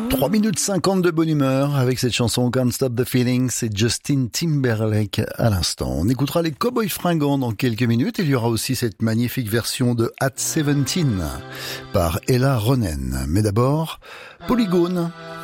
3 minutes 50 de bonne humeur avec cette chanson Can't Stop the Feeling, c'est Justin Timberlake à l'instant. On écoutera les Cowboys Fringants dans quelques minutes. Il y aura aussi cette magnifique version de At 17 par Ella Ronen. Mais d'abord, Polygone.